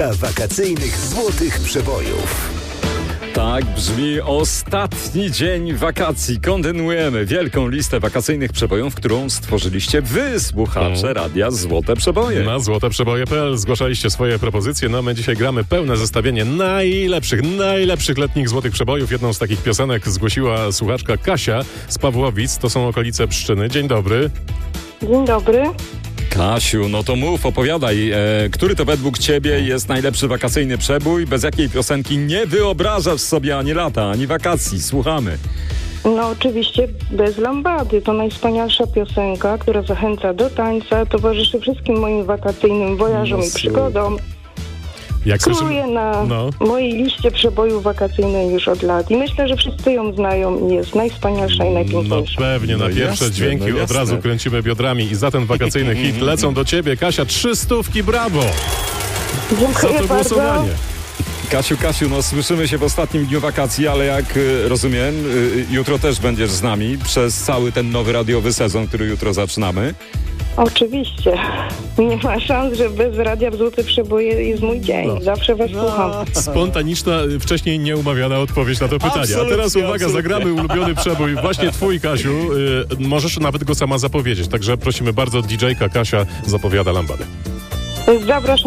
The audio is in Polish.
Lista wakacyjnych złotych przebojów. Tak brzmi ostatni dzień wakacji. Kontynuujemy wielką listę wakacyjnych przebojów, którą stworzyliście wy, słuchacze Radia Złote Przeboje. Na złoteprzeboje.pl zgłaszaliście swoje propozycje. No my dzisiaj gramy pełne zestawienie najlepszych letnich złotych przebojów. Jedną z takich piosenek zgłosiła słuchaczka Kasia z Pawłowic. To są okolice Pszczyny. Dzień dobry. Dzień dobry. Kasiu, no to mów, opowiadaj, który to według ciebie jest najlepszy wakacyjny przebój, bez jakiej piosenki nie wyobrażasz sobie ani lata, ani wakacji. Słuchamy. No oczywiście Bez Lambady. To najwspanialsza piosenka, która zachęca do tańca, towarzyszy wszystkim moim wakacyjnym wojażom i przygodom. Jak Króluje na mojej liście przebojów wakacyjnej już od lat i myślę, że wszyscy ją znają i jest najwspanialsza i najpiękniejsza. No pewnie, na pierwsze dźwięki od razu kręcimy biodrami i za ten wakacyjny hit lecą do ciebie, Kasia, 300, brawo! Dziękuję za to bardzo. głosowanie. Kasiu, no słyszymy się w ostatnim dniu wakacji, ale jak rozumiem, jutro też będziesz z nami przez cały ten nowy radiowy sezon, który jutro zaczynamy. Oczywiście. Nie ma szans, że bez Radia w Złote Przeboje jest mój dzień. Zawsze was słucham. Spontaniczna, wcześniej nieumawiana odpowiedź na to pytanie. A teraz uwaga, zagramy ulubiony przebój. Właśnie twój, Kasiu. Możesz nawet go sama zapowiedzieć. Także prosimy bardzo, DJ-ka Kasia zapowiada Lambadę. Zapraszam